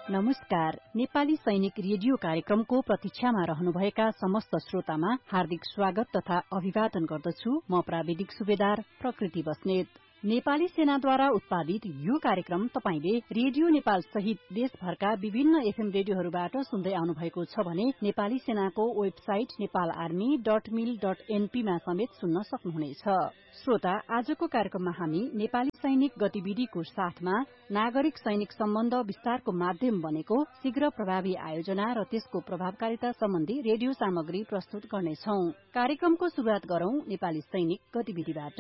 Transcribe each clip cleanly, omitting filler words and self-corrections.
नमस्कार। नेपाली सैनिक रेडियो कार्यक्रमको प्रतीक्षामा रहनुभएका समस्त श्रोतामा हार्दिक स्वागत तथा अभिवादन गर्दछु। म प्राविधिक सुबेदार प्रकृति बस्नेत। नेपाली सेनाद्वारा उत्पादित यो कार्यक्रम तपाईले रेडियो नेपाल सहित देशभरका विभिन्न एफएम रेडियोहरूबाट सुन्दै आउनु भएको छ भने नेपाली सेनाको वेबसाइट नेपालआर्मी.मिल.एनपी मा समेत सुन्न सक्नुहुनेछ। श्रोता, आजको कार्यक्रममा हामी नेपाली सैनिक गतिविधिको साथमा नागरिक सैनिक सम्बन्ध विस्तारको माध्यम बनेको शीघ्र प्रभावी आयोजना र त्यसको प्रभावकारिता सम्बन्धी रेडियो सामग्री प्रस्तुत गर्नेछौं। कार्यक्रमको शुरूआत गरौं नेपाली सैनिक गतिविधिबाट।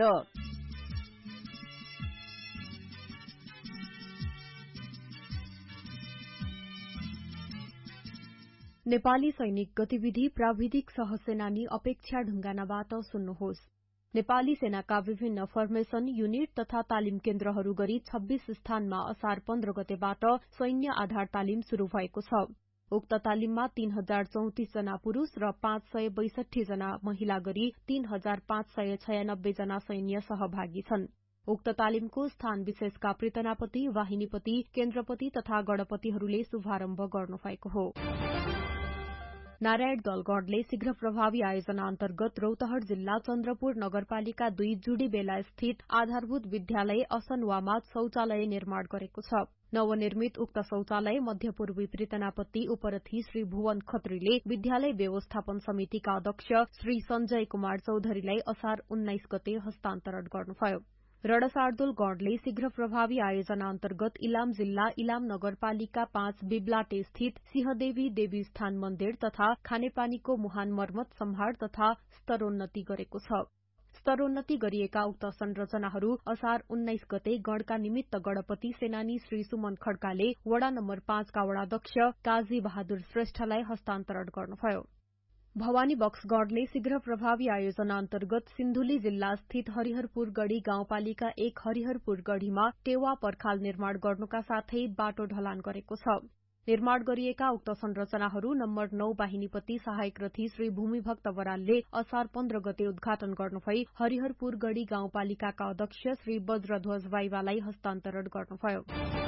नेपाली सैनिक गतिविधि प्राविधिक सहसेनानी अपेक्षा ढुंगानाबाट सुन्नुहोस्। नेपाली सेनाका विभिन्न फर्मेशन, युनिट तथा तालिम केन्द्रहरू गरी 26 स्थानमा असार 15 गतेबाट सैन्य आधार तालिम शुरू भएको छ। उक्त तालिममा 3034 जना पुरूष र 562 जना महिला गरी 3596 जना सैन्य सहभागी छन्। उक्त तालिमको स्थान विशेषका पृतनापति, वाहिनीपति, केन्द्रपति तथा गणपतिहरूले शुभारम्भ गर्नुभएको हो। नारायण दलगढ़ले शीघ्र प्रभावी आयोजना अन्तर्गत रौतहट जिल्ला चन्द्रपुर नगरपालिका 2 जुडीबेला स्थित आधारभूत विद्यालय असनवामा शौचालय निर्माण गरेको छ। नवनिर्मित उक्त शौचालय मध्यपूर्वी पृतनापति उपरथी श्री भुवन खत्रीले विद्यालय व्यवस्थापन समितिका अध्यक्ष श्री संजय कुमार चौधरीलाई असार 19 गते हस्तान्तरण गर्नुभयो। रणशार्दुल गणले शीघ्र प्रभावी आयोजना अन्तर्गत इलाम जिल्ला इलाम नगरपालिका 5 बिब्लाटे स्थित सिंहदेवी देवी स्थान मन्दिर तथा खानेपानीको मुहान मर्मत सम्हार तथा स्तरोन्नति गरेको छ। स्तरोन्नति गरिएका उक्त संरचनाहरू असार 19 गते गणका निमित्त गणपति सेनानी श्री सुमन खड्काले वडा नम्बर 5 का वडाध्यक्ष काजी बहादुर श्रेष्ठलाई हस्तान्तरण गर्नुभयो। भवानी बक्सगढ़ले शीघ्र प्रभावी आयोजना अन्तर्गत सिन्धुली जिल्ला स्थित हरिहरपुर गढ़ी गाउँपालिका 1 हरिहरपुर गढ़ीमा टेवा पर्खाल निर्माण गर्नुका साथै बाटो ढलान गरेको छ। निर्माण गरिएका उक्त संरचनाहरू नम्बर 9 वाहिनीपति सहायक रथी श्री भूमिभक्त बरालले असार 15 गते उद्घाटन गर्नुभई हरिहरपुर गढ़ी गाउँपालिकाका अध्यक्ष श्री वज्रध्वज वाइवालाई हस्तान्तरण गर्नुभयो।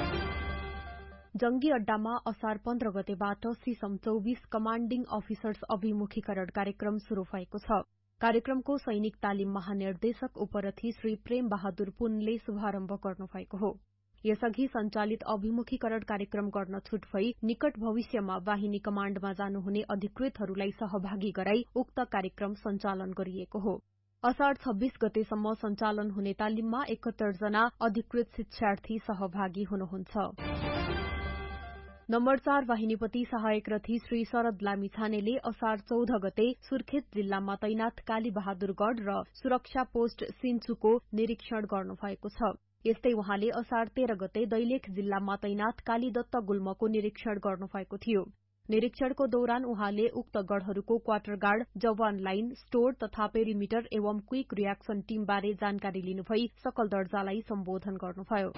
जंगी अड्डामा असार 15 गतेबाट सिसम 24 कमाण्डिङ अफिसर्स अभिमुखीकरण कार्यक्रम शुरू भएको छ। कार्यक्रमको सैनिक तालिम महानिर्देशक उपरथी श्री प्रेम बहादुर पुनले शुभारम्भ गर्नुभएको हो। यसअघि सञ्चालित अभिमुखीकरण कार्यक्रम गर्न छुट भई निकट भविष्यमा वाहिनी कमाण्डमा जानुहुने अधिकृतहरूलाई सहभागी गराई उक्त कार्यक्रम सञ्चालन गरिएको हो। असार 26 गतेसम्म सञ्चालन हुने तालिममा 71 जना अधिकृत शिक्षार्थी सहभागी हुनुहुन्छ। नम्बर 4 वाहिनीपति सहायक रथी श्री शरद लामिछानेले असार 14 गते सुर्खेत जिल्लामा तैनाथ काली बहादुरगढ़ र सुरक्षा पोस्ट सिन्चुको निरीक्षण गर्नुभएको छ। यस्तै उहाँले असार 13 गते दैलेख जिल्लामा तैनाथ कालीदत्त गुल्मको निरीक्षण गर्नुभएको थियो। निरीक्षणको दौरान उहाँले उक्त गढ़हरूको क्वार्टर गार्ड, जवान लाइन, स्टोर तथा पेरिमिटर एवं क्विक रियाक्सन टीमबारे जानकारी लिनुभई सकल दर्जालाई सम्बोधन गर्नुभयो।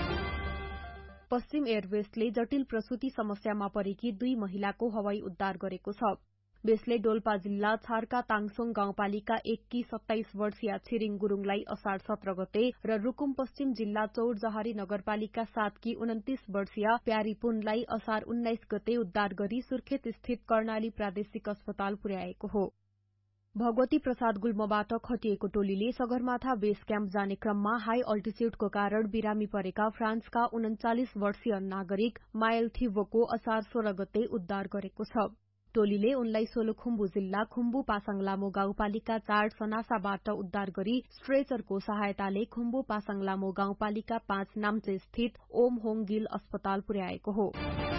पश्चिम एयरवेसले जटिल प्रसूति समस्यामा परेकी 2 महिलाको हवाई उद्धार गरेको छ। बेसले डोल्पा जिल्ला छारका ताङसोङ गाउँपालिका 1 की 27 वर्षीय छिरिङ गुरूङलाई असार 17 गते र रुकुम पश्चिम जिल्ला चौरजहारी नगरपालिका 7 की 29 वर्षीय प्यारी पुनलाई असार 19 गते उद्धार गरी सुर्खेत स्थित कर्णाली प्रादेशिक अस्पताल पुर्याएको हो। भगवती प्रसाद गुल्मबाट खटिएको टोलीले सगरमाथा बेस क्याम्प जाने क्रममा हाई अल्टिच्यूडको कारण बिरामी परेका फ्रान्सका 39 वर्षीय नागरिक मायल थिवोको असार 16 गते उद्धार गरेको छ। टोलीले उनलाई सोलुखुम्बु जिल्ला खुम्बु पासाङ लामो गाउँपालिका 4 सनासाबाट उद्धार गरी स्ट्रेचरको सहायताले खुम्बु पासाङ लामो गाउँपालिका 5 नाम्चे स्थित ओम होङ गिल अस्पताल पुर्याएको हो।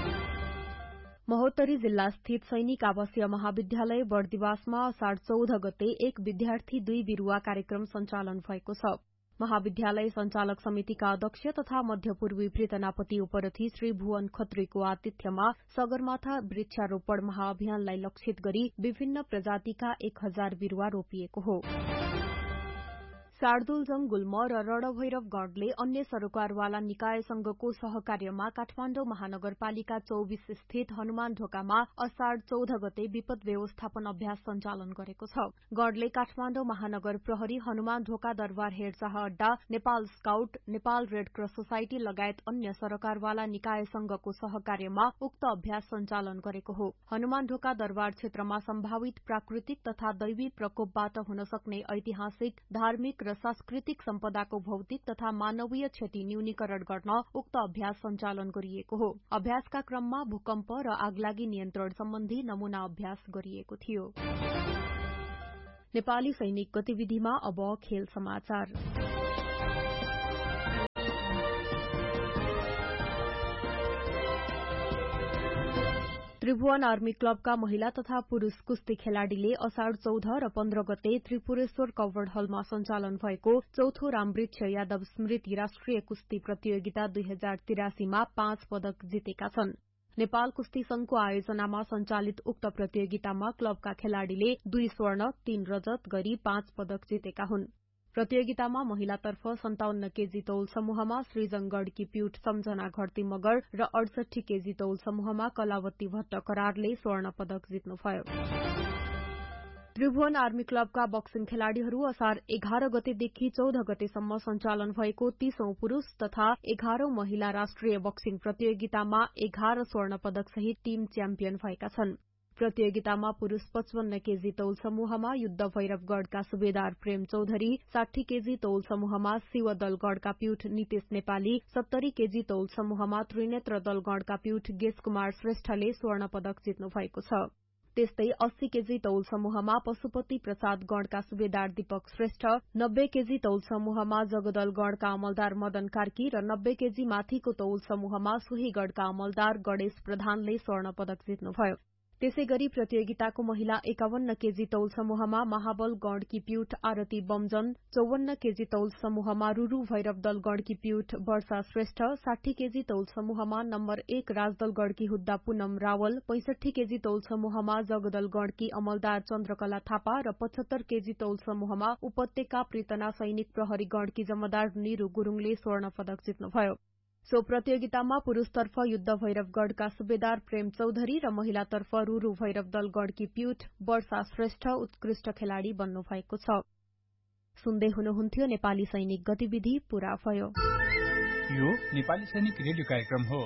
महोत्तरी जिल्ला स्थित सैनिक आवासीय महाविद्यालय बर्दिवासमा असार 14 गते एक विद्यार्थी 2 बिरूवा कार्यक्रम सञ्चालन भएको छ। महाविद्यालय संचालक समितिका अध्यक्ष तथा मध्यपूर्वी पृतनापति उपरथी श्री भुवन खत्रीको आतिथ्यमा सगरमाथा वृक्षारोपण महाअभियानलाई लक्षित गरी विभिन्न प्रजातिका 1000 बिरूवा रोपिएको हो। शार्दुलजङ गुल्म र रणभैरवगढले अन्य सरकारवाला निकायसँगको सहकार्यमा काठमाडौँ महानगरपालिका 24 स्थित हनुमान ढोकामा असाढ़ 14 गते विपद व्यवस्थापन अभ्यास सञ्चालन गरेको छ। गढले काठमाडौँ महानगर प्रहरी, हनुमान ढोका दरबार हेरचाह अड्डा, Nepal scout, Nepal red cross society लगायत अन्य सरकारवाला निकायसँगको सहकार्यमा उक्त अभ्यास सञ्चालन गरेको हो। हनुमान ढोका दरबार क्षेत्रमा सम्भावित प्राकृतिक तथा दैवी प्रकोपबाट हुन सक्ने ऐतिहासिक, धार्मिक र सांस्कृतिक सम्पदाको भौतिक तथा मानवीय क्षति न्यूनीकरण गर्न उक्त अभ्यास सञ्चालन गरिएको हो। अभ्यासका क्रममा भूकम्प र आगलागी नियन्त्रण सम्बन्धी नमूना अभ्यास गरिएको थियो। नेपाली सैनिक गतिविधिमा अब खेल समाचार। त्रिभुवन आर्मी क्लबका महिला तथा पुरूष कुस्ती खेलाड़ीले असाढ़ 14 र 15 गते त्रिपुरेश्वर कवर्ड हलमा सञ्चालन भएको चौथो रामवृक्ष यादव स्मृति राष्ट्रिय कुस्ती प्रतियोगिता 2083 मा 5 पदक जितेका छन्। नेपाल कुस्ती संघको आयोजनामा सञ्चालित उक्त प्रतियोगितामा क्लबका खेलाड़ीले 2 स्वर्ण 3 रजत गरी 5 पदक जितेका हुन्। प्रतियोगितामा महिलातर्फ 57 केजी तौल समूहमा सृजन गढकी प्युट सम्झना घरती मगर र 68 केजी तौल समूहमा कलावती भट्ट करारले स्वर्ण पदक जित्नुभयो। त्रिभुवन आर्मी क्लबका बक्सिङ खेलाड़ीहरू असार 11 गतेदेखि 14 गतेसम्म सञ्चालन भएको 30औं पुरूष तथा 11औं महिला राष्ट्रिय बक्सिङ प्रतियोगितामा 11 स्वर्ण पदक सहित टीम च्याम्पियन भएका छन्। प्रतियोगितामा पुरूष 55 केजी तौल समूहमा युद्ध भैरवगढ़का सुबेदार प्रेम चौधरी, 60 केजी तौल समूहमा शिवदलगढ़का प्युठ नितेश नेपाली, 70 केजी तौल समूहमा त्रिनेत्र दलगढ़का प्युठ गेश कुमार श्रेष्ठले स्वर्ण पदक जित्नु भएको छ। त्यस्तै 80 केजी तौल समूहमा पशुपति प्रसाद गढ़का सुबेदार दीपक श्रेष्ठ, 90 केजी तौल समूहमा जगदलगढ़का अमलदार मदन कार्की र 90 केजी माथिको तौल समूहमा सोहीगढ़का अमलदार गणेश प्रधानले स्वर्ण पदक जित्नुभयो। त्यसैगरी प्रतियोगिताको महिला 51 केजी तौल समूहमा महाबल गढ़की प्युठ आरती बमजन, 54 केजी तौल समूहमा रुरु भैरवदल गढ़की प्युठ वर्षा श्रेष्ठ, 60 केजी तौल समूहमा नम्बर 1 राजदल गढ़की हुद्दा पूनम रावल, 65 केजी तौल समूहमा जगदल गढ़की अमलदार चन्द्रकला थापा र 75 केजी तौल समूहमा उपत्यका प्रीतना सैनिक प्रहरी गढ़की जमदार निरु गुरूङले स्वर्ण पदक जित्नुभयो। सो प्रतियोगितामा पुरूषतर्फ युद्ध भैरवगढ़का सुबेदार प्रेम चौधरी र महिलातर्फ रुरु भैरवदल गढ़की प्युठ वर्षा श्रेष्ठ उत्कृष्ट खेलाड़ी बन्नु भएको छ। सुन्दै हुनुहुन्थ्यो नेपाली सैनिक गतिविधि पूरा भयो। यो नेपाली सैनिक रेडियो कार्यक्रम हो।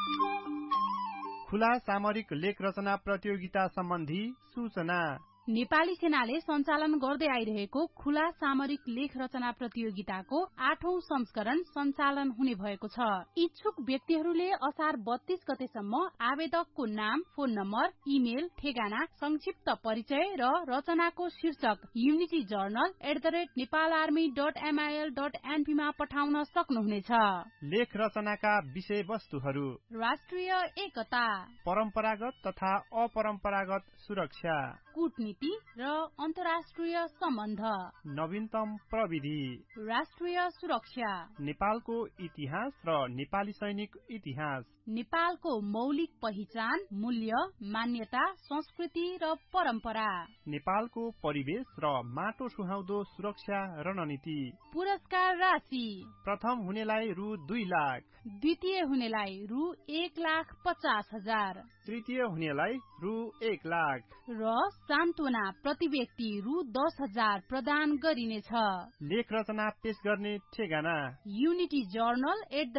खुला सामरिक लेख रचना प्रतियोगिता सम्बन्धी सूचना। नेपाली सेनाले सञ्चालन गर्दै आइरहेको खुला सामरिक लेख रचना प्रतियोगिताको 8औं संस्करण सञ्चालन हुने भएको छ। इच्छुक व्यक्तिहरूले असार 32 गतेसम्म आवेदकको नाम, फोन नम्बर, इमेल, ठेगाना, संक्षिप्त परिचय र रचनाको शीर्षक युनिटी जर्नल @नेपाlarmy.mil.np मा पठाउन सक्नुहुनेछ। लेख रचनाका विषयवस्तुहरू: राष्ट्रिय एकता, परम्परागत तथा अपरम्परागत सुरक्षा, कूटनीति र अन्तर्राष्ट्रिय सम्बन्ध, नवीनतम प्रविधि, राष्ट्रिय सुरक्षा, नेपालको इतिहास र नेपाली सैनिक इतिहास, नेपालको मौलिक पहिचान, मूल्य, मान्यता, संस्कृति र परम्परा, नेपालको परिवेश र माटो सुहाउँदो सुरक्षा रणनीति। पुरस्कार राशि: प्रथम हुनेलाई रु 2 लाख, द्वितीय हुनेलाई रु 1,50,000, तृतीय हुनेलाई रु 1 लाख र सान्त्वना प्रति व्यक्ति रु 10,000 प्रदान गरिनेछ। लेख रचना पेश गर्ने ठेगाना: युनिटी जर्नल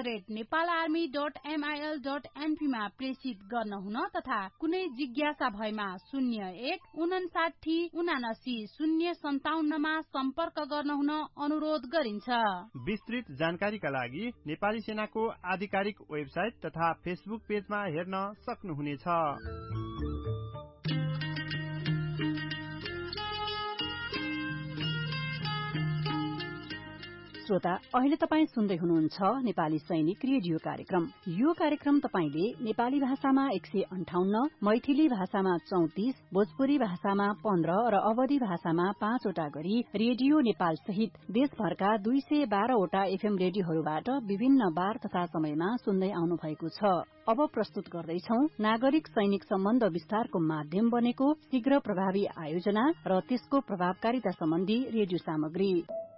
@नेपाlarmy.mil.np मा प्रेषित गर्न हुन तथा कुनै जिज्ञासा भएमा 01 59 79 057 मा सम्पर्क गर्न हुन अनुरोध गरिन्छ। विस्तृत जानकारीका लागि नेपाली सेनाको आधिकारिक वेबसाइट तथा फेसबुक पेजमा हेर्न सक्नुहुनेछ। श्रोता, अहिले तपाई सुन्दै हुनुहुन्छ नेपाली सैनिक रेडियो कार्यक्रम। यो कार्यक्रम तपाईले नेपाली भाषामा 158, मैथिली भाषामा 34, भोजपुरी भाषामा 15 र अवधी भाषामा 5 वटा गरी रेडियो नेपाल सहित देशभरका 212 वटा एफएम रेडियोहरूबाट विभिन्न बार तथा समयमा सुन्दै आउनु भएको छ। अब प्रस्तुत गर्दैछौ नागरिक सैनिक सम्बन्ध विस्तारको माध्यम बनेको शीघ्र प्रभावी आयोजना र त्यसको प्रभावकारिता सम्बन्धी रेडियो सामग्री।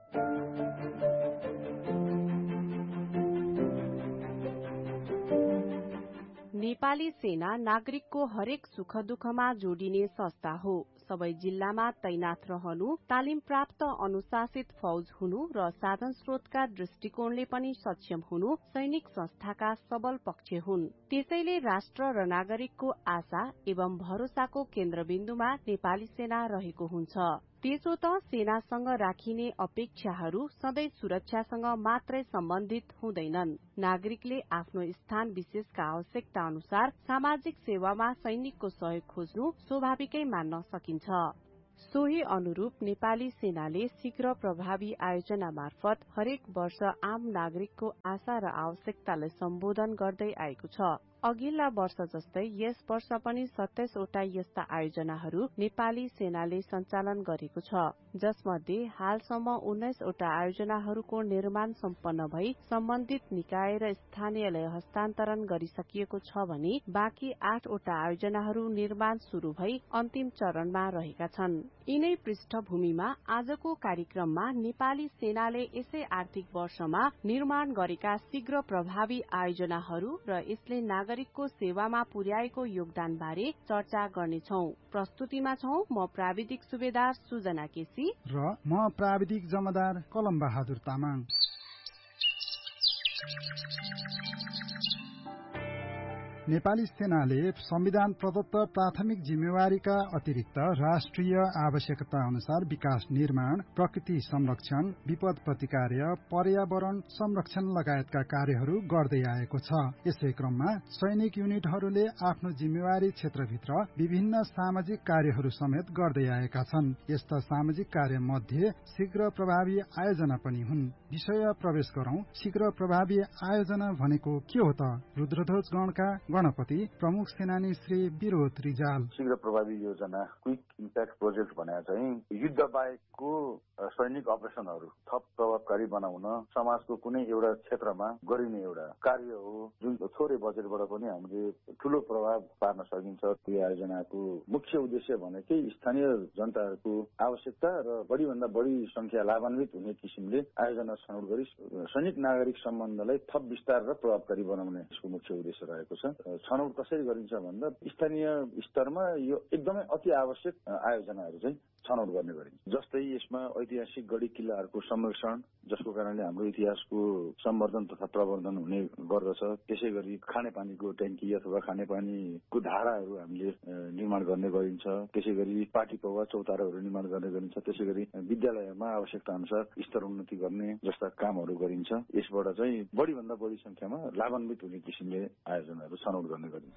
नेपाली सेना नागरिकको हरेक सुख दुःखमा जोडिने संस्था हो। सबै जिल्लामा तैनाथ रहनु, तालिम प्राप्त अनुशासित फौज हुनु र साधन स्रोतका दृष्टिकोणले पनि सक्षम हुनु सैनिक संस्थाका सबल पक्ष हुन्। त्यसैले राष्ट्र र नागरिकको आशा एवं भरोसाको केन्द्रबिन्दुमा नेपाली सेना रहेको हुन्छ। त्यसो त सेनासँग राखिने अपेक्षाहरू सधैँ सुरक्षासँग मात्रै सम्बन्धित हुँदैनन्। नागरिकले आफ्नो स्थान विशेषका आवश्यकता अनुसार सामाजिक सेवामा सैनिकको सहयोग खोज्नु स्वाभाविकै मान्न सकिन्छ। सोही अनुरूप नेपाली सेनाले शीघ्र प्रभावी आयोजना मार्फत हरेक वर्ष आम नागरिकको आशा र आवश्यकतालाई सम्बोधन गर्दै आएको छ। अघिल्ला वर्ष जस्तै यस वर्ष पनि 27 वटा यस्ता आयोजनाहरू नेपाली सेनाले सञ्चालन गरेको छ, जसमध्ये हालसम्म 19 वटा आयोजनाहरूको निर्माण सम्पन्न भई सम्बन्धित निकाय र स्थानीयलाई हस्तान्तरण गरिसकिएको छ भने बाँकी 8 वटा आयोजनाहरू निर्माण शुरू भई अन्तिम चरणमा रहेका छन्। यिनै पृष्ठभूमिमा आजको कार्यक्रममा नेपाली सेनाले यसै आर्थिक वर्षमा निर्माण गरेका शीघ्र प्रभावी आयोजनाहरू र यसले नागरिकको सेवामा पुर्याएको योगदान बारे चर्चा गर्नेछौं। प्रस्तुतिमा छौं म प्राविधिक सुबेदार सुजना केसी र म प्राविधिक जमदार कलम बहादुर तामाङ। नेपाली सेनाले संविधान प्रदत्त प्राथमिक जिम्मेवारीका अतिरिक्त राष्ट्रिय आवश्यकता अनुसार विकास निर्माण, प्रकृति संरक्षण, विपद प्रतिकार्य, पर्यावरण संरक्षण लगायतका कार्यहरू गर्दै आएको छ। यसै क्रममा सैनिक युनिटहरूले आफ्नो जिम्मेवारी क्षेत्रभित्र विभिन्न सामाजिक कार्यहरू समेत गर्दै आएका छन्। यस्ता सामाजिक कार्य मध्ये शीघ्र प्रभावी आयोजना पनि हुन्। विषय प्रवेश गरौं। शीघ्र प्रभावी आयोजना भनेको के हो त? रुद्रध्वज गणका गणपति प्रमुख सेनानी श्री विरोध रिजाल। शीघ्र प्रभावी योजना क्विक इम्प्याक्ट प्रोजेक्ट भनेर चाहिँ युद्ध बाहेकको सैनिक अपरेसनहरू थप प्रभावकारी बनाउन समाजको कुनै एउटा क्षेत्रमा गरिने एउटा कार्य हो, जुन थोरै बजेटबाट पनि हामीले ठूलो प्रभाव पार्न सकिन्छ। यो आयोजनाको मुख्य उद्देश्य भनेकै स्थानीय जनताहरूको आवश्यकता र बढीभन्दा बढी संख्या लाभान्वित हुने किसिमले आयोजना छनौट गरी सैनिक नागरिक सम्बन्धलाई थप विस्तार र प्रभावकारी बनाउने यसको मुख्य उद्देश्य रहेको छ। छनौट कसरी गरिन्छ भन्दा स्थानीय स्तरमा यो एकदमै अति आवश्यक आयोजनाहरू चाहिँ छनौट गर्ने गरिन्छ। जस्तै यसमा ऐतिहासिक गढी किल्लाहरूको संरक्षण, जसको कारणले हाम्रो इतिहासको सम्वर्धन तथा प्रवर्धन हुने गर्दछ। त्यसै गरी खानेपानीको ट्याङ्की अथवा खानेपानीको धाराहरू हामीले निर्माण गर्ने गरिन्छ। त्यसै गरी पाटी पौवा चौताराहरू निर्माण गर्ने गरिन्छ। त्यसै गरी विद्यालयमा आवश्यकता अनुसार स्तर उन्नति गर्ने जस्ता कामहरू गरिन्छ। यसबाट चाहिँ बढीभन्दा बढी संख्यामा लाभान्वित हुने किसिमले आयोजनाहरू छनौट गर्ने गरिन्छ।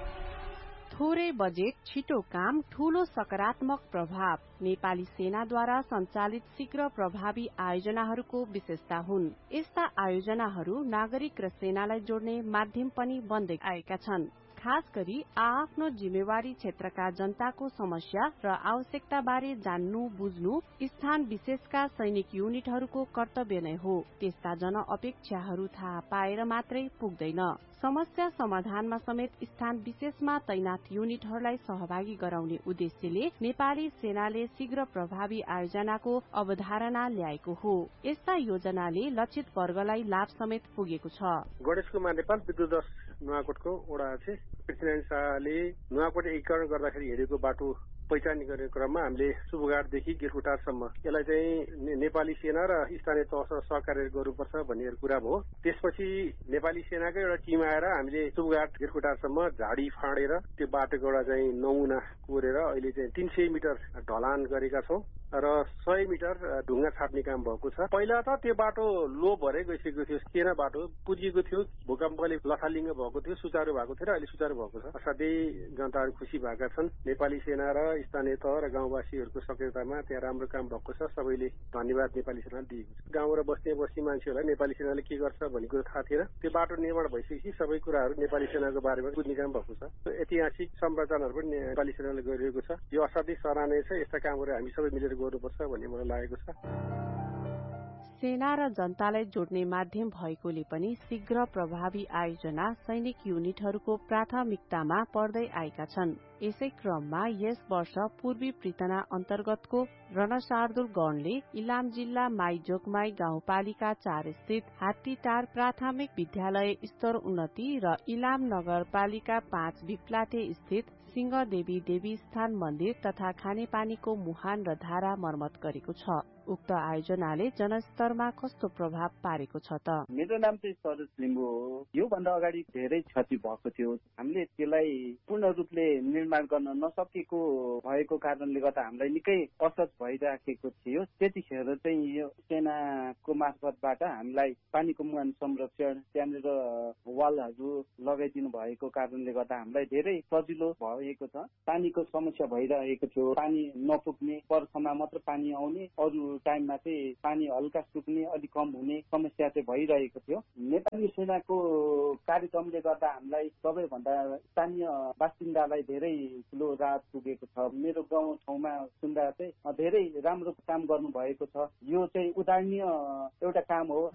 थोरै बजेट, छिटो काम, ठूलो सकारात्मक प्रभाव नेपाली सेनाद्वारा सञ्चालित शीघ्र प्रभावी आयोजनाहरूको विशेषता हुन्। यस्ता आयोजनाहरू नागरिक र सेनालाई जोड्ने माध्यम पनि बन्दै आएका छन्। खास गरी आफ्नो जिम्मेवारी क्षेत्रका जनताको समस्या र आवश्यकता बारे जान्नु बुझ्नु स्थान विशेषका सैनिक युनिटहरूको कर्तव्य नै हो। त्यस्ता जन अपेक्षाहरू थाहा पाएर मात्रै पुग्दैन। समस्या समाधानमा समेत स्थान विशेषमा तैनाथ युनिटहरूलाई सहभागी गराउने उद्देश्यले नेपाली सेनाले शीघ्र प्रभावी आयोजनाको अवधारणा ल्याएको हो। यस्ता योजनाले लक्षित वर्गलाई लाभ समेत पुगेको छ। गणेश कुमार नेपाल विद्युत नुवाकोटको वडा अध्यक्ष पृथ्वीनारायण शाहले नुवाकोट एकीकरण गर्दाखेरि हिँडेको बाटो पहिचान गर्ने क्रममा हामीले सुबुघाटदेखि गिरकुटारसम्म यसलाई चाहिँ नेपाली सेना र स्थानीय तहसँग सहकार्य गर्नुपर्छ भन्ने कुरा भयो। त्यसपछि नेपाली सेनाकै एउटा टिम आएर हामीले सुबुघाट गिरकुटारसम्म झाडी फाँडेर त्यो बाटोको एउटा चाहिँ नमुना कोरेर अहिले चाहिँ 300 मिटर ढलान गरेका छौं र 100 मिटर ढुङ्गा छाप्ने काम भएको छ। पहिला त त्यो बाटो लो भएर गइसकेको थियो, केना बाटो पुजिएको थियो, भूकम्पले लथालिङ्ग भएको थियो, सुचारू भएको थियो र अहिले सुचारू भएको छ। असाध्यै जनताहरू खुसी भएका छन्। नेपाली सेना र स्थानीय तह र गाउँवासीहरूको सक्रियतामा त्यहाँ राम्रो काम भएको छ। सबैले धन्यवाद नेपाली सेनालाई दिएको छ। गाउँ र बस्ती मान्छेहरूलाई नेपाली सेनाले के गर्छ भन्ने कुरा थाहा थिएन। त्यो बाटो निर्माण भइसकेपछि सबै कुराहरू नेपाली सेनाको बारेमा बुझ्ने काम भएको छ। ऐतिहासिक संरचनाहरू पनि नेपाली सेनाले गरिरहेको छ। यो असाध्यै सराहनीय छ। यस्ता कामहरू हामी सबै मिलेर गर्नुपर्छ भन्ने मलाई लागेको छ। सेना र जनतालाई जोड्ने माध्यम भएकोले पनि शीघ्र प्रभावी आयोजना सैनिक युनिटहरूको प्राथमिकतामा पर्दै आएका छन्। यसै क्रममा यस वर्ष पूर्वी पृतना अन्तर्गतको रणशार्दुल गणले इलाम जिल्ला माईजोगमाई गाउँपालिका 4 स्थित हात्तीटार प्राथमिक विद्यालय स्तर उन्नति र इलाम नगरपालिका 5 बिप्लाटे स्थित सिंहदेवी देवी स्थान मन्दिर तथा खानेपानीको मुहान र धारा मर्मत गरेको छ। उक्त आयोजनाले जनस्तरमा कस्तो प्रभाव पारेको छ त? मेरो नाम चाहिँ सरोज लिम्बू हो। यो भन्दा अगाडि धेरै क्षति भएको थियो। हामीले त्यसलाई पूर्ण रूपले निर्माण गर्न नसकेको भएको कारणले गर्दा हामीलाई निकै असर भइराखेको थियो। त्यतिखेर चाहिँ यो सेनाको मार्फतबाट हामीलाई पानीको मुहान संरक्षण, त्यहाँनिर वालहरू लगाइदिनु भएको कारणले गर्दा हामीलाई धेरै सजिलो भएको छ। पानीको समस्या भइरहेको थियो। पानी नपुग्ने, बर्खामा मात्र पानी आउने, अरू टाइममा चाहिँ पानी हल्का सुक्ने, अलिक कम हुने समस्या चाहिँ भइरहेको थियो। नेपाली सेनाको कार्यक्रमले गर्दा हामीलाई सबैभन्दा स्थानीय बासिन्दालाई धेरै ठुलो राहत पुगेको छ। मेरो गाउँ ठाउँमा सुन्दा चाहिँ धेरै राम्रो काम गर्नु भएको छ। यो चाहिँ उदाहरणीय एउटा काम हो।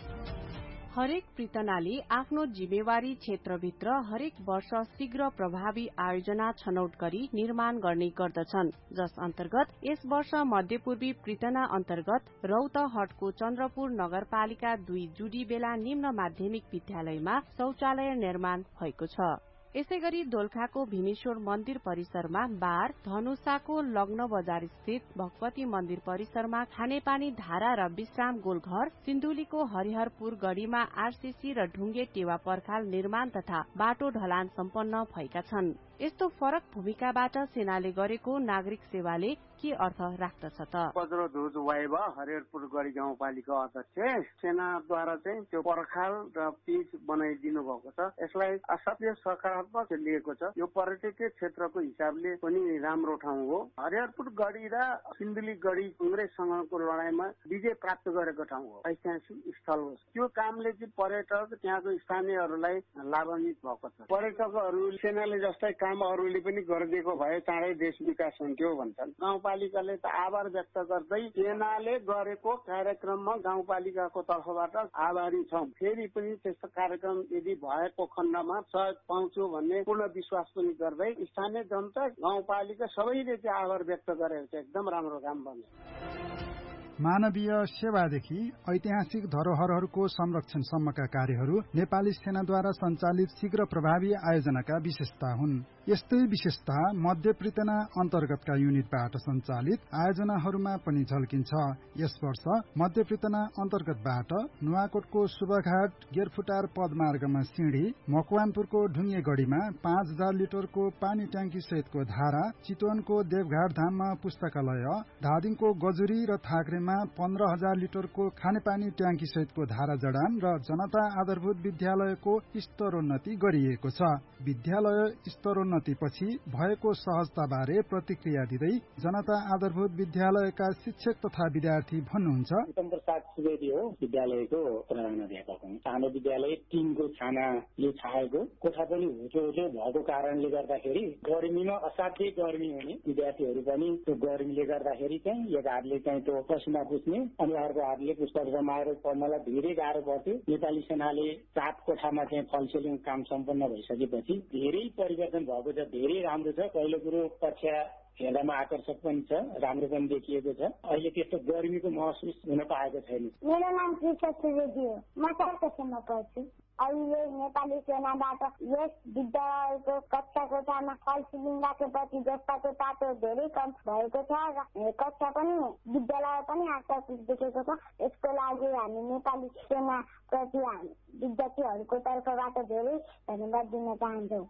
हरेक पृतनाले आफ्नो जिम्मेवारी क्षेत्रभित्र हरेक वर्ष शीघ्र प्रभावी आयोजना छनौट गरी निर्माण गर्ने गर्दछन्, जस अन्तर्गत यस वर्ष मध्यपूर्वी पृतना अन्तर्गत रौतहटको चन्द्रपुर नगरपालिका 2 जुडी बेला निम्न माध्यमिक विद्यालयमा शौचालय निर्माण भएको छ। यसैगरी दोलखाको भीमेश्वर मन्दिर परिसरमा बार, धनुषाको लग्न बजार स्थित भगवती मन्दिर परिसरमा खानेपानी धारा र विश्राम गोलघर, सिन्धुलीको हरिहरपुर गढीमा आरसीसी र ढुङ्गे टेवा पर्खाल निर्माण तथा बाटो ढलान सम्पन्न भएका छन्। यस्तो फरक भूमिकाबाट सेनाले गरेको नागरिक सेवाले के अर्थ राख्दछ त? वज्रध्वज वाइब हरिहरपुर गढी गाउँपालिका अध्यक्ष सेनाद्वारा चाहिँ त्यो पर्खाल र पिच बनाइदिनु भएको छ। यसलाई असाध्य सकारात्मक लिएको छ। यो पर्यटकीय क्षेत्रको हिसाबले पनि राम्रो ठाउँ हो। हरिहरपुर गढी र सिन्धुली गढी कंग्रेससँगको लडाईँमा विजय प्राप्त गरेको ठाउँ हो, ऐतिहासिक स्थल हो। त्यो कामले चाहिँ पर्यटक त्यहाँको स्थानीयहरूलाई लाभान्वित भएको छ। पर्यटकहरू सेनाले जस्तै काम अरूले पनि गरिदिएको भए चाँडै देश विकास हुन्थ्यो भन्छन्। गाउँपालिकाले त आभार व्यक्त गर्दै सेनाले गरेको कार्यक्रममा गाउँपालिकाको तर्फबाट आभारी छौं। फेरि पनि त्यस्तो कार्यक्रम यदि भएको खण्डमा सहयोग पाउँछु भन्ने पूर्ण विश्वास पनि गर्दै स्थानीय जनता, गाउँपालिका सबैले चाहिँ आभार व्यक्त गरेको छ। एकदम राम्रो काम बन्यो। मानवीय सेवादेखि ऐतिहासिक धरोहरहरूको संरक्षणसम्मका कार्यहरू नेपाली सेनाद्वारा सञ्चालित शीघ्र प्रभावी आयोजनाका विशेषता हुन्। यस्तै विशेषता मध्य पृतना अन्तर्गतका युनिटबाट सञ्चालित आयोजनाहरूमा पनि झल्किन्छ। यस वर्ष मध्य पृतना अन्तर्गतबाट नुवाकोटको शुभघाट गेरफुटार पदमार्गमा सिँढी, मकवानपुरको ढुङ्गे गढीमा 5000 लिटरको पानी ट्याङ्की सहितको धारा, चितवनको देवघाट धाममा पुस्तकालय, धादिङको गजुरी र थाक्रेमा 15000 लिटरको खानेपानी ट्याङ्की सहितको धारा जडान र जनता आधारभूत विद्यालयको स्तरोन्नति गरिएको छ। विद्यालय स्तरोन्नतिपछि भएको सहजताबारे प्रतिक्रिया दिँदै जनता आधारभूत विद्यालयका शिक्षक तथा विद्यार्थी भन्नुहुन्छ। प्रसाद सुवेदी हो, विद्यालयको प्रधानाध्यापक हुँ। सानो विद्यालय टिनको छानाले छाएको, कोठा पनि हुचो भएको कारणले गर्दाखेरि गर्मीमा असाध्यै गर्मी हुने, विद्यार्थीहरू पनि त्यो गर्मीले गर्दाखेरि चाहिँ एक हातले चाहिँ त्यो पसिना पुस्ने अनि अर्को हातले पुस्तक जमाएर पढ्नलाई धेरै गाह्रो पर्थ्यो। नेपाली सेनाले 7 कोठामा चाहिँ फलसेलिङ काम सम्पन्न भइसकेपछि धेरै परिवर्तन भएको छ। धेरै राम्रो छ। पहिलो कुरो कक्षा हेर्दामा आकर्षक पनि छ, राम्रो पनि देखिएको छ। अहिले त्यस्तो गर्मीको महसुस हुन पाएको छैन। मेरो नाम कृष्ण सुवेदी हो। म 4 कक्षामा पढ्छु। अहिले नेपाली सेनाबाट यस विद्यालयको कक्षा कोठामा फलसिलिङ राखेपछि जस्ताको तातो धेरै कम भएको छ र कक्षा पनि विद्यालय पनि आकर्षित देखेको छ। यसको लागि हामी नेपाली सेनाप्रति विद्यार्थीहरूको तर्फबाट धेरै धन्यवाद दिन चाहन्छौँ।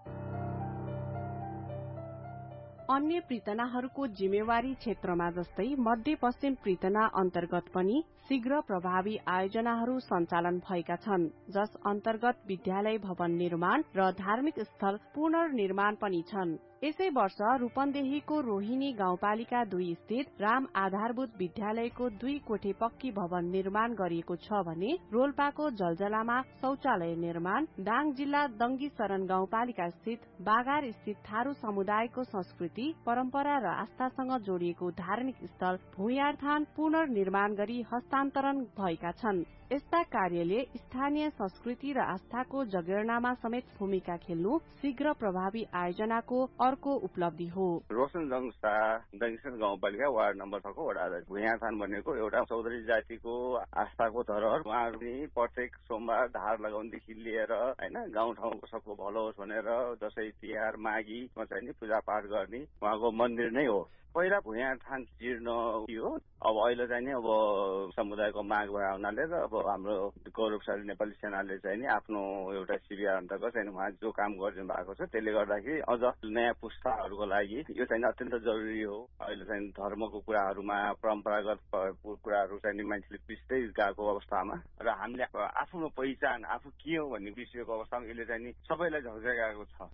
अन्य पृतनाहरूको जिम्मेवारी क्षेत्रमा जस्तै मध्यपश्चिम पृतना अन्तर्गत पनि शीघ्र प्रभावी आयोजनाहरू सञ्चालन भएका छन्, जस अन्तर्गत विद्यालय भवन निर्माण र धार्मिक स्थल पुनर्निर्माण पनि छन्। यसै वर्ष रूपन्देहीको रोहिणी गाउँपालिका 2 स्थित राम आधारभूत विद्यालयको 2 कोठे पक्की भवन निर्माण गरिएको छ भने रोल्पाको जलजलामा शौचालय निर्माण, दाङ जिल्ला दंगी शरण गाउँपालिका स्थित बागार स्थित थारू समुदायको संस्कृति, परम्परा र आस्थासँग जोडिएको धार्मिक स्थल भुयारथान पुनर्निर्माण गरी हस्तान्तरण भएका छन्। यस्ता कार्यले स्थानीय संस्कृति र आस्थाको जगेर्नामा समेत भूमिका खेल्नु शीघ्र प्रभावी आयोजनाको अर्को उपलब्धि हो। रोशन जङ्सा दक्षिण गाउँपालिका वार्ड नम्बर 6 को वडा अध्यक्ष भुयारथान भनेको एउटा चौधरी जातिको आस्थाको धरोहर। उहाँहरूले प्रत्येक सोमबार धार लगाउनदेखि लिएर हैन गाउँठाउँको सबको भलो होस् भनेर दशैं तिहार माघीमा चाहिँ नि पूजा पाठ गर्ने उहाँको मन्दिर नै हो। पहिला भुयारथान जीर्ण थियो, अब अहिले चाहिँ नि अब समुदायको माग भए हुनाले र अब हाम्रो गौरवशाली नेपाली सेनाले चाहिँ नि आफ्नो एउटा शिविर अन्तर्गत चाहिँ उहाँ जो काम गरिदिनु भएको छ त्यसले गर्दाखेरि अझ नयाँ पुस्ताहरूको लागि यो चाहिँ अत्यन्त जरुरी हो। अहिले चाहिँ धर्मको कुराहरूमा परम्परागत कुराहरू चाहिँ मान्छेले बिर्दै गएको अवस्थामा र हामीले आफ्नो पहिचान आफू के हो भन्ने बिर्सिएको अवस्थामा यसले चाहिँ नि सबैलाई झल्काएको छ।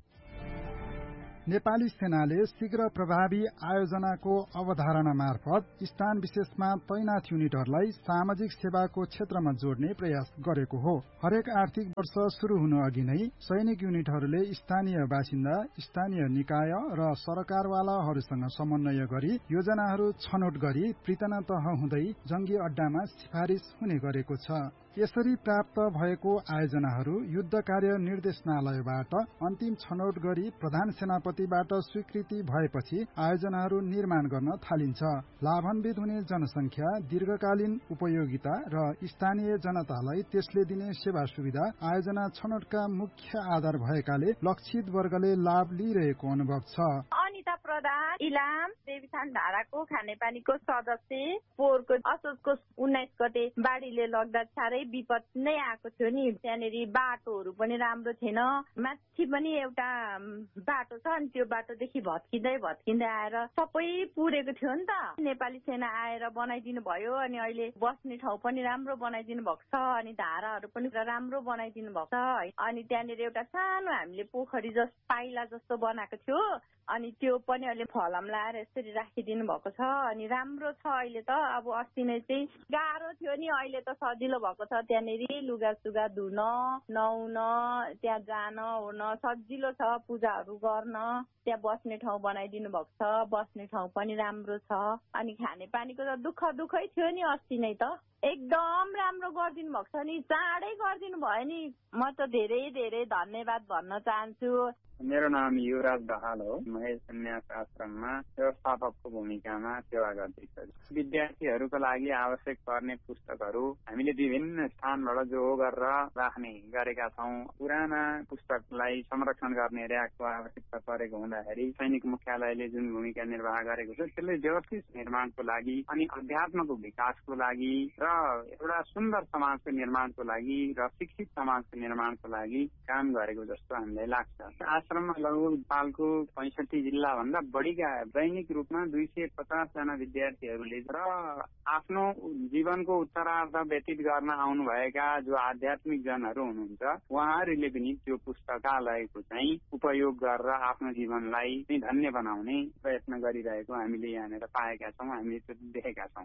नेपाली सेनाले शीघ्र प्रभावी आयोजनाको अवधारणा मार्फत स्थान विशेषमा तैनाथ युनिटहरूलाई सामाजिक सेवाको क्षेत्रमा जोड्ने प्रयास गरेको हो। हरेक आर्थिक वर्ष शुरू हुनु अघि नै सैनिक युनिटहरूले स्थानीय बासिन्दा, स्थानीय निकाय र सरकारवालाहरूसँग समन्वय गरी योजनाहरू छनौट गरी पृतना तह हुँदै जंगी अड्डामा सिफारिस हुने गरेको छ। यसरी प्राप्त भएको आयोजनाहरू युद्ध कार्य निर्देशनालयबाट अन्तिम छनौट गरी प्रधान सेनापतिबाट स्वीकृति भएपछि आयोजनाहरू निर्माण गर्न थालिन्छ। लाभान्वित हुने जनसंख्या, दीर्घकालीन उपयोगिता र स्थानीय जनतालाई त्यसले दिने सेवा सुविधा आयोजना छनौटका मुख्य आधार भएकाले लक्षित वर्गले लाभ लिइरहेको अनुभव छ। अनिता प्रधान, इलाम देवीथान धाराको खानेपानीको सदस्य, पोहोरको असोजको 19 गते बाढीले लग्दा साह्रै विपद नै आएको थियो नि। त्यहाँनिर बाटोहरू पनि राम्रो थिएन, माथि पनि एउटा बाटो छ अनि त्यो बाटोदेखि भत्किँदै आएर सबै पुरेको थियो नि त। नेपाली सेना आएर बनाइदिनु भयो अनि अहिले बस्ने ठाउँ पनि राम्रो बनाइदिनु भएको छ अनि धाराहरू पनि राम्रो बनाइदिनु भएको छ। अनि त्यहाँनिर एउटा सानो हामीले पोखरी जस्तो पाइला जस्तो बनाएको थियो अनि त्यो पनि अहिले फलाम लाएर यसरी राखिदिनु भएको छ अनि राम्रो छ अहिले त। अब अस्ति नै चाहिँ गाह्रो थियो नि, अहिले त सजिलो भएको छ। त्यहाँनिर लुगा सुगा धुन, नुहाउन, त्यहाँ जान ओर्न सजिलो छ, पूजाहरू गर्न। त्यहाँ बस्ने ठाउँ बनाइदिनु भएको छ, बस्ने ठाउँ पनि राम्रो छ। अनि खानेपानीको त दुःखै थियो नि अस्ति नै त। एकदम राम्रो गरिदिनु भएको छ नि, चाँडै गरिदिनु भयो नि। म त धेरै धन्यवाद भन्न चाहन्छु। मेरो नाम युवराज दाहाल हो। महेश सन्यास आश्रममा व्यवस्थापकको भूमिकामा सेवा गर्दैछु। विद्यार्थीहरूको लागि आवश्यक पर्ने पुस्तकहरू हामीले विभिन्न स्थानबाट जो गरेर राख्ने गरेका छौँ। पुराना पुस्तकलाई संरक्षण गर्ने र्याकको आवश्यकता परेको हुँदाखेरि सैनिक मुख्यालयले जुन भूमिका निर्वाह गरेको छ त्यसले व्यवस्थित निर्माणको लागि अनि अध्यात्मको विकासको लागि र एउटा सुन्दर समाजको निर्माणको लागि र शिक्षित समाजको निर्माणको लागि काम गरेको जस्तो हामीलाई लाग्छ। आश्रममा लगभग नेपालको 65 जिल्ला भन्दा बढीका दैनिक रूपमा 250 जना विद्यार्थीहरूले र आफ्नो जीवनको उत्तरार्ध व्यतीत गर्न आउनुभएका जो आध्यात्मिक जनहरू हुनुहुन्छ उहाँहरूले पनि त्यो पुस्तकालयको चाहिँ उपयोग गरेर आफ्नो जीवनलाई धन्य बनाउने प्रयत्न गरिरहेको हामीले यहाँनिर पाएका छौँ, हामीले त्यो देखेका छौँ।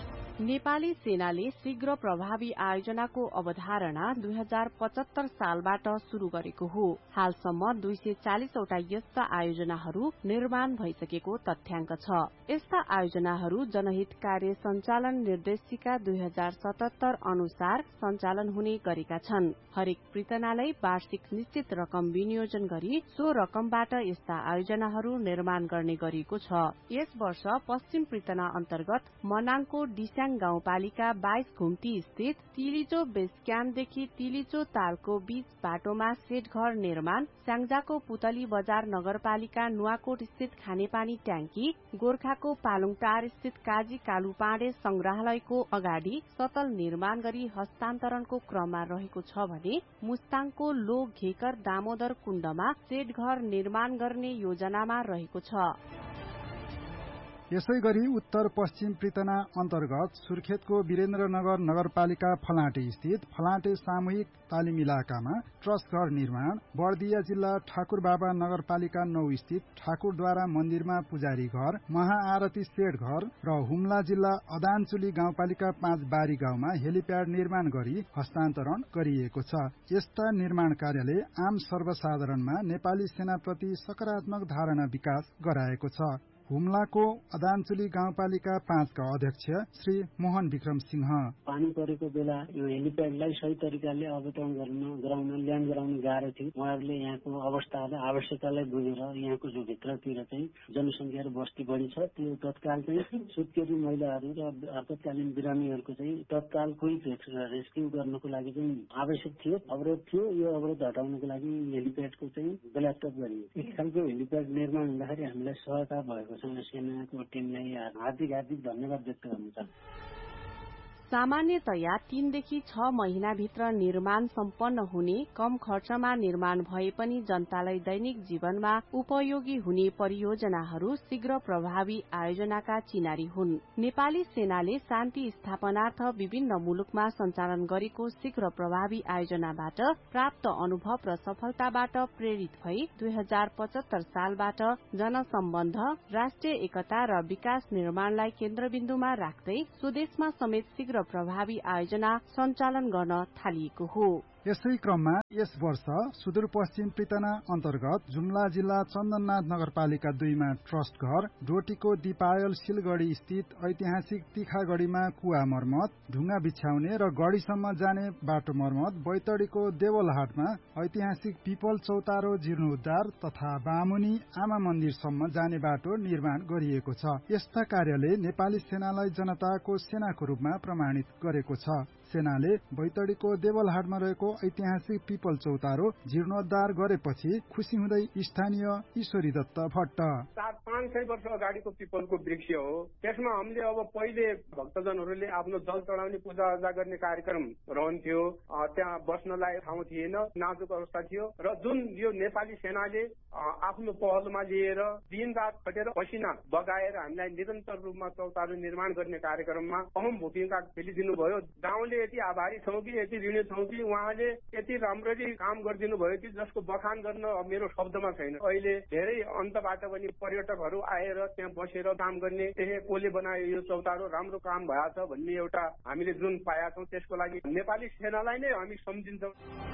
नेपाली सेनाले शीघ्र प्रभावी आयोजनाको अवधारणा 2075 सालबाट शुरू गरेको हो। हालसम्म 240 वटा यस्ता आयोजनाहरू निर्माण भइसकेको तथ्याङ्क छ। यस्ता आयोजनाहरू जनहित कार्य सञ्चालन निर्देशिका 2077 अनुसार सञ्चालन हुने गरेका छन्। हरेक पृतनालाई वार्षिक निश्चित रकम विनियोजन गरी सो रकमबाट यस्ता आयोजनाहरू निर्माण गर्ने गरिएको छ। यस वर्ष पश्चिम पृतना अन्तर्गत मनाङको डिस्याङ गाउँपालिका 22 घुम्ती स्थित तिलिचो बेस क्याम्पदेखि तिलिचो तालको बीच बाटोमा सेट घर निर्माण, स्याङ्जाको पुतली बजार नगरपालिका नुवाकोट स्थित खानेपानी ट्याङ्की, गोर्खाको पालुङटार स्थित काजी कालु पाँडे संग्रहालयको अगाडि सतल निर्माण गरी हस्तान्तरणको क्रममा रहेको छ भने मुस्ताङको लो घेकर दामोदर कुण्डमा सेट घर निर्माण गर्ने योजनामा रहेको छ। यसै गरी उत्तर पश्चिम पृतना अन्तर्गत सुर्खेतको वीरेन्द्रनगर नगरपालिका फलाँटे स्थित फलाँटे सामूहिक तालिम इलाकामा ट्रस्ट घर निर्माण, बर्दिया जिल्ला ठाकुरबाबा नगरपालिका 9 स्थित ठाकुरद्वारा मन्दिरमा पुजारी घर, महाआरती सेड घर र हुम्ला जिल्ला अदानचुली गाउँपालिका 5 बारी गाउँमा हेलिप्याड निर्माण गरी हस्तान्तरण गरिएको छ। यस्ता निर्माण कार्यले आम सर्वसाधारणमा नेपाली सेनाप्रति सकारात्मक धारणा विकास गराएको छ। हुम्लाको अदानचुली गाउँपालिका 5 का अध्यक्ष श्री मोहन विक्रम सिंह, पानी परेको बेला यो हेलिप्याडलाई सही तरिकाले अवतरण गराउन ल्यान्ड गराउन गाह्रो थियो। उहाँहरूले यहाँको अवस्थालाई आवश्यकतालाई बुझेर यहाँको जो भित्रतिर चाहिँ जनसङ्ख्या र बस्ती बढी छ त्यो तत्काल चाहिँ सुत्केरी महिलाहरू र आपतकालीन बिरामीहरूको चाहिँ तत्काल क्विक रेस्क्यु गर्नको लागि चाहिँ आवश्यक थियो, अवरोध थियो। यो अवरोध हटाउनको लागि हेलिप्याडको चाहिँ बेलाटप गरियो। एक खालको हेलिप्याड निर्माण हुँदाखेरि हामीलाई सहजता भएको सेनाको टिमलाई हार्दिक धन्यवाद व्यक्त गर्नु छ। सामान्यतया 3 देखि 6 महिनाभित्र निर्माण सम्पन्न हुने, कम खर्चमा निर्माण भए पनि जनतालाई दैनिक जीवनमा उपयोगी हुने परियोजनाहरू शीघ्र प्रभावी आयोजनाका चिनारी हुन्। नेपाली सेनाले शान्ति स्थापनार्थ विभिन्न मुलुकमा सञ्चालन गरेको शीघ्र प्रभावी आयोजनाबाट प्राप्त अनुभव र सफलताबाट प्रेरित भई 2075 सालबाट जनसम्बन्ध, राष्ट्रिय एकता र विकास निर्माणलाई केन्द्रबिन्दुमा राख्दै स्वदेशमा समेत शीघ्र प्रभावी आयोजना सञ्चालन गर्न थालिएको हो। यसै क्रममा यस वर्ष सुदूरपश्चिम पृतना अन्तर्गत जुम्ला जिल्ला चन्दननाथ नगरपालिका 2 मा ट्रस्ट घर, डोटीको दिपायल सिलगढ़ी स्थित ऐतिहासिक तिखागढ़ीमा कुवा मर्मत, ढुङ्गा बिछ्याउने र गढ़ीसम्म जाने बाटो मर्मत, बैतडीको देवलहाटमा ऐतिहासिक पिपल चौतारो जीर्णोद्धार तथा बामुनी आमा मन्दिरसम्म जाने बाटो निर्माण गरिएको छ। यस्ता कार्यले नेपाली सेनालाई जनताको सेनाको रूपमा प्रमाणित गरेको छ। सेनाले बैतडीको देवलहाटमा रहेको ऐतिहासिक पिपल चौतारो जीर्णोद्धार गरेपछि खुसी हुँदै स्थानीय ईश्वरी दत्त भट्ट, 400-500 वर्ष अगाडिको पिपलको वृक्ष हो। त्यसमा हामीले अब पहिले भक्तजनहरूले आफ्नो जल चढाउने पूजा आजा गर्ने कार्यक्रम रहन्थ्यो। त्यहाँ बस्नलाई ठाउँ थिएन, नाजुक अवस्था थियो र जुन यो नेपाली सेनाले आफ्नो पहलमा लिएर दिन रात खटेर पसिना बगाएर हामीलाई निरन्तर रूपमा चौतारो निर्माण गर्ने कार्यक्रममा अहम भूमिका खेलिदिनु भयो। गाउँले यति आभारी छौँ कि, यति ऋणी छौँ कि उहाँले यति राम्ररी काम गरिदिनु भयो कि जसको बखान गर्न मेरो शब्दमा छैन। अहिले धेरै अन्तबाट पनि पर्यटकहरू आएर त्यहाँ बसेर काम गर्ने, कसले बनायो यो चौतारो, राम्रो काम भएको छ भन्ने एउटा हामीले जुन पाएका छौँ त्यसको लागि नेपाली सेनालाई नै हामी सम्झिन्छौँ।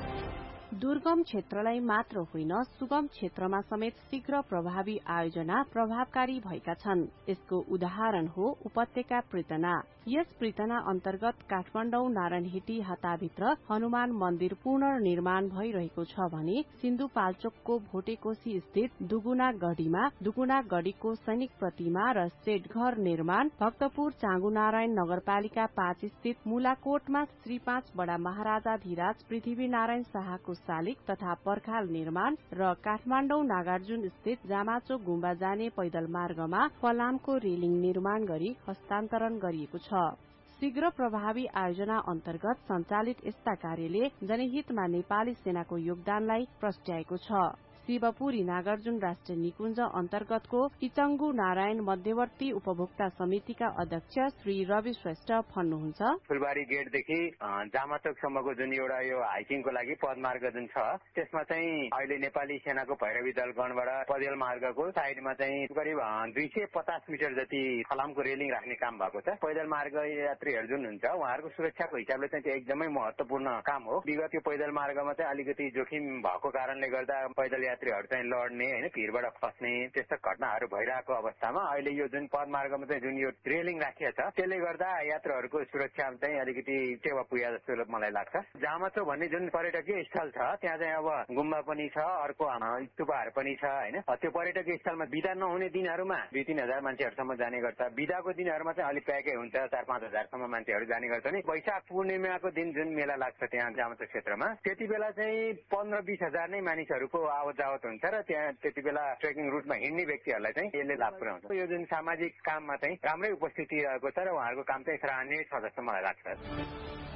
दुर्गम क्षेत्रलाई मात्र होइन, सुगम क्षेत्रमा समेत शीघ्र प्रभावी आयोजना प्रभावकारी भएका छन्। यसको उदाहरण हो उपत्यका पृतना। यस पृतना अन्तर्गत काठमाडौँ नारायणहिटी हताभित्र हनुमान मन्दिर पुनर्निर्माण भइरहेको छ भने सिन्धुपाल्चोकको भोटेकोशी स्थित दुगुनागढ़ीमा दुगुनागढ़ीको सैनिक प्रतिमा र सेड घर निर्माण, भक्तपुर चाँगुनारायण नगरपालिका 5 स्थित मुलाकोटमा श्री 5 बडा महाराजाधिराज पृथ्वीनारायण शाहको शालिग तथा पर्खाल निर्माण र काठमाडौँ नागार्जुन स्थित जामाचो गुम्बा जाने पैदल मार्गमा फलामको रेलिङ निर्माण गरी हस्तान्तरण गरिएको छ। शीघ्र प्रभावी आयोजना अन्तर्गत सञ्चालित यस्ता कार्यले जनहितमा नेपाली सेनाको योगदानलाई प्रस्ट्याएको छ। शिवपुरी नागार्जुन राष्ट्रिय निकुञ्ज अन्तर्गतको इचङ्गु नारायण मध्यवर्ती उपभोक्ता समितिका अध्यक्ष श्री रवि श्रेष्ठ भन्नुहुन्छ, फुलबारी गेटदेखि जामाचोकसम्मको जुन एउटा यो हाइकिङको लागि पदमार्ग जुन छ त्यसमा चाहिँ अहिले नेपाली सेनाको भैरवी दलगणबाट पदेल मार्गको साइडमा चाहिँ करिब 250 मिटर जति फलामको रेलिङ राख्ने काम भएको छ। पैदल मार्ग यात्रीहरू जुन हुन्छ उहाँहरूको सुरक्षाको हिसाबले चाहिँ त्यो एकदमै महत्वपूर्ण काम हो। विगत यो पैदल मार्गमा चाहिँ अलिकति जोखिम भएको कारणले गर्दा पैदल यात्रीहरू चाहिँ लड्ने होइन भिडबाट फस्ने त्यस्ता घटनाहरू भइरहेको अवस्थामा अहिले यो जुन पदमार्गमा चाहिँ जुन यो रेलिङ राखिएको छ त्यसले गर्दा यात्रुहरूको सुरक्षा चाहिँ अलिकति टेवा पुगे जस्तो मलाई लाग्छ। जामाचो भन्ने जुन पर्यटकीय स्थल छ त्यहाँ चाहिँ अब गुम्बा पनि छ, अर्को स्तूपहरू पनि छ होइन। त्यो पर्यटकीय स्थलमा बिदा नहुने दिनहरूमा 2-3 हजार मान्छेहरूसम्म जाने गर्छ। बिदाको दिनहरूमा चाहिँ अलिक प्याकै हुन्छ, 4-5 हजारसम्म मान्छेहरू जाने गर्छ नि। वैशाख पूर्णिमाको दिन जुन मेला लाग्छ त्यहाँ जामाचो क्षेत्रमा त्यति बेला चाहिँ 15-20 हजार नै मानिसहरूको आवत जावत हुन्छ र त्यहाँ त्यति बेला ट्रेकिङ रुटमा हिँड्ने व्यक्तिहरूलाई चाहिँ यसले लाभ पुर्याउँछ। यो जुन सामाजिक काममा चाहिँ राम्रै उपस्थिति रहेको छ र उहाँहरूको काम चाहिँ सराहनीय छ जस्तो मलाई लाग्छ।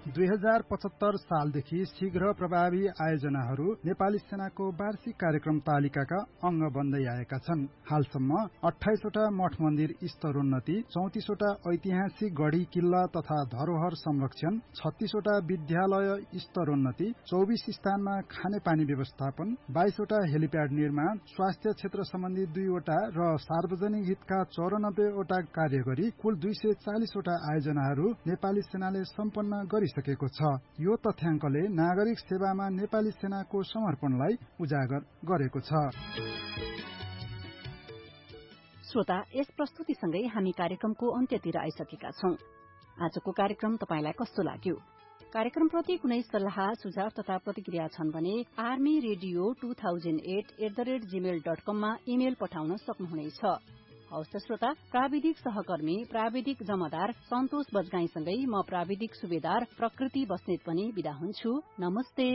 2075 सालदेखि शीघ्र प्रभावी आयोजनाहरू नेपाली सेनाको वार्षिक कार्यक्रम तालिकाका अंग बन्दै आएका छन्। हालसम्म 28 वटा मठ मन्दिर स्तरोन्नति, 34 वटा ऐतिहासिक गढी किल्ला तथा धरोहर संरक्षण, 36 वटा विद्यालय स्तरोन्नति, 24 स्थानमा खानेपानी व्यवस्थापन, 22 वटा हेलिप्याड निर्माण, स्वास्थ्य क्षेत्र सम्बन्धी 2 वटा र सार्वजनिक हितका 94 वटा कार्य गरी कुल 240 वटा आयोजनाहरू नेपाली सेनाले सम्पन्न गरिसकेको छ। यो तथ्याङ्कले नागरिक सेवामा नेपाली सेनाको समर्पणलाई उजागर गरेको छ। श्रोता, यस प्रस्तुतिसँगै हामी कार्यक्रमको अन्त्यतिर आइसकेका छौं। आजको कार्यक्रम तपाईलाई कस्तो लाग्यो? कार्यक्रमप्रति कुनै सल्लाह सुझाव तथा प्रतिक्रिया छन् भने armyradio2008@gmail.com मा इमेल पठाउन सक्नुहुनेछ। हवस् श्रोता, प्राविधिक सहकर्मी प्राविधिक जमादार सन्तोष बजगाईसँगै म प्राविधिक सुबेदार प्रकृति बस्नेत पनि बिदा हुन्छु। नमस्ते।